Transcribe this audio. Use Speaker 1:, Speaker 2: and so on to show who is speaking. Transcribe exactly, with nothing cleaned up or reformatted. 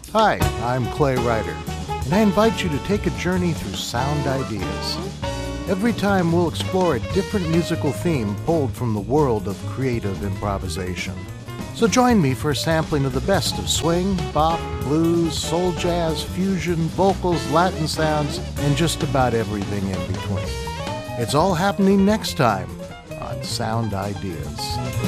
Speaker 1: Hi, I'm Clay Ryder, and I invite you to take a journey through sound ideas. Every time we'll explore a different musical theme pulled from the world of creative improvisation. So join me for a sampling of the best of swing, bop, blues, soul jazz, fusion, vocals, Latin sounds, and just about everything in between. It's all happening next time on Sound Ideas.